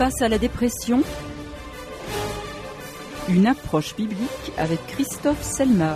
face à la dépression, une approche biblique avec Christophe Selmar.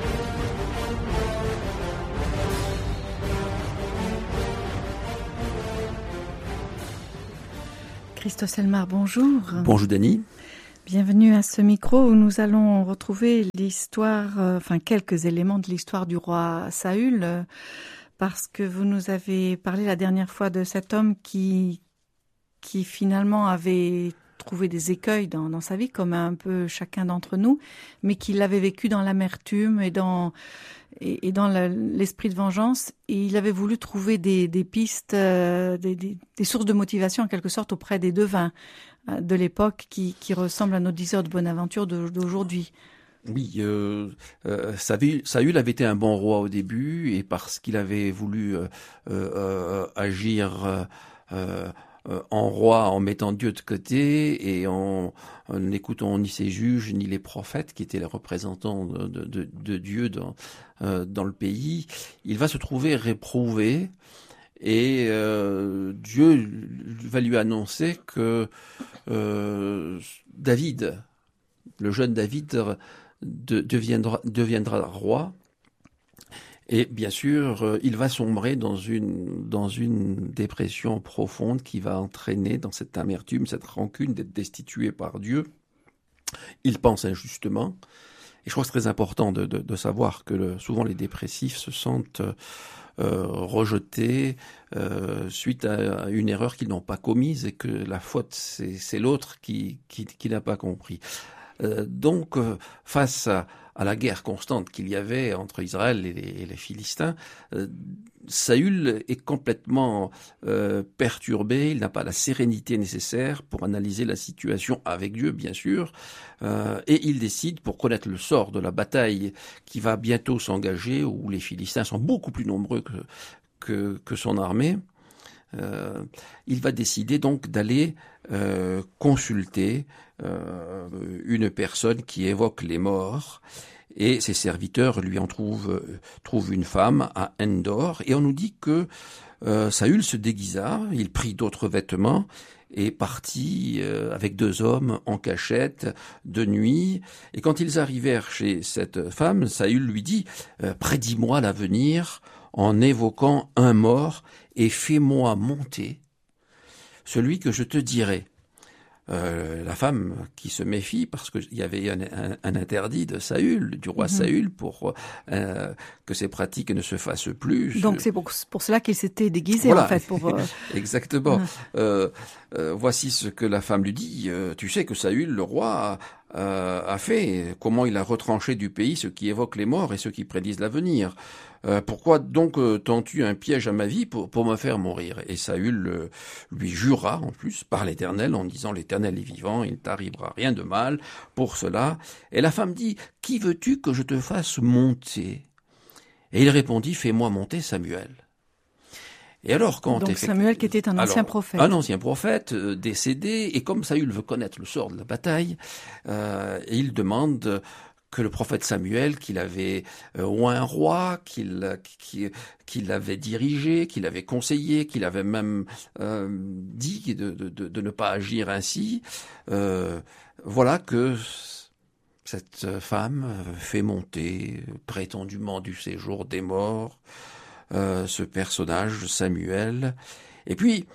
Christophe Selmar, bonjour. Bonjour Dany. Bienvenue à ce micro où nous allons retrouver l'histoire, quelques éléments de l'histoire du roi Saül, parce que vous nous avez parlé la dernière fois de cet homme qui finalement avait trouvé des écueils dans sa vie, comme un peu chacun d'entre nous, mais qui l'avait vécu dans l'amertume et dans l'esprit de vengeance. Et il avait voulu trouver des pistes, des sources de motivation en quelque sorte auprès des devins de l'époque qui ressemblent à nos diseurs de bonne aventure d'aujourd'hui. Oui, Saül avait été un bon roi au début, et parce qu'il avait voulu agir en roi en mettant Dieu de côté et en n'écoutant ni ses juges ni les prophètes qui étaient les représentants de Dieu dans le pays, il va se trouver réprouvé et Dieu va lui annoncer que David, le jeune David, deviendra roi. Et bien sûr, il va sombrer dans une dépression profonde qui va entraîner dans cette amertume, cette rancune d'être destitué par Dieu. Il pense injustement. Et je crois que c'est très important de savoir que souvent les dépressifs se sentent rejetés suite à une erreur qu'ils n'ont pas commise et que la faute, c'est l'autre qui n'a pas compris. Donc, face à la guerre constante qu'il y avait entre Israël et les Philistins, Saül est complètement perturbé, il n'a pas la sérénité nécessaire pour analyser la situation avec Dieu, bien sûr, et il décide, pour connaître le sort de la bataille qui va bientôt s'engager, où les Philistins sont beaucoup plus nombreux que son armée, il va décider donc d'aller consulter une personne qui évoque les morts, et ses serviteurs lui en trouvent une femme à Endor, et on nous dit que Saül se déguisa, il prit d'autres vêtements et partit avec 2 hommes en cachette de nuit. Et quand ils arrivèrent chez cette femme, Saül lui dit « Prédis-moi l'avenir en évoquant un mort et fais-moi monter celui que je te dirai. » La femme qui se méfie, parce qu'il y avait un interdit de Saül, du roi Saül, pour que ces pratiques ne se fassent plus. Donc c'est pour cela qu'il s'était déguisé, voilà. En fait. Exactement. Voici ce que la femme lui dit. Tu sais que Saül, le roi, a fait, comment il a retranché du pays ceux qui évoquent les morts et ceux qui prédisent l'avenir. Pourquoi donc tends-tu un piège à ma vie pour me faire mourir? Et Saül lui jura en plus par l'Éternel en disant l'Éternel est vivant, il ne t'arrivera rien de mal pour cela. Et la femme dit qui veux-tu que je te fasse monter? Et il répondit fais-moi monter Samuel. Et alors quand Samuel qui était un ancien prophète. Un ancien prophète décédé, et comme Saül veut connaître le sort de la bataille, il demande que le prophète Samuel, qu'il avait oint un roi, qu'il avait dirigé, qu'il avait conseillé, qu'il avait même dit de ne pas agir ainsi, voilà que cette femme fait monter prétendument du séjour des morts ce personnage Samuel. Et puis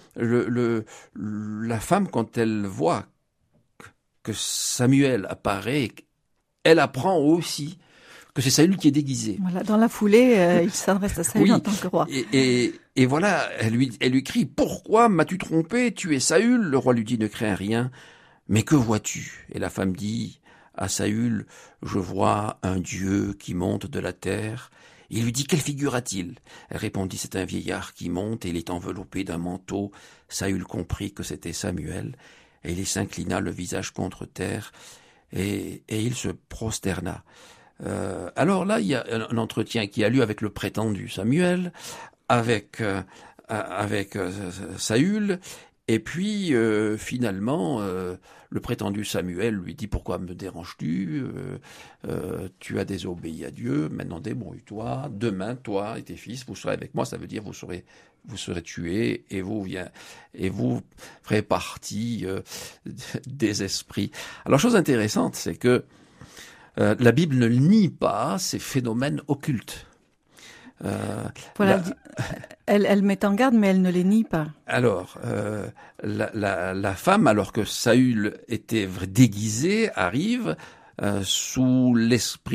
la femme, quand elle voit que Samuel apparaît, elle apprend aussi que c'est Saül qui est déguisé. Voilà, dans la foulée, il s'adresse à Saül en tant que roi. Et voilà, elle lui crie « Pourquoi m'as-tu trompé? Tu es Saül ?» Le roi lui dit « Ne crains rien, mais que vois-tu » Et la femme dit à Saül « Je vois un Dieu qui monte de la terre. » Il lui dit « Quelle figure a-t-il » Elle répondit « C'est un vieillard qui monte et il est enveloppé d'un manteau. » Saül comprit que c'était Samuel et il s'inclina le visage contre terre et il se prosterna. Alors là, il y a un entretien qui a lieu avec le prétendu Samuel, avec Saül, Et puis, finalement, le prétendu Samuel lui dit « Pourquoi me déranges-tu ? Tu as désobéi à Dieu, maintenant débrouille-toi. Demain, toi et tes fils, vous serez avec moi. » Ça veut dire vous serez tués et vous ferez partie des esprits. Alors, chose intéressante, c'est que la Bible ne nie pas ces phénomènes occultes. Voilà, elle met en garde, mais elle ne les nie pas. Alors, la femme, alors que Saül était déguisé, arrive sous l'esprit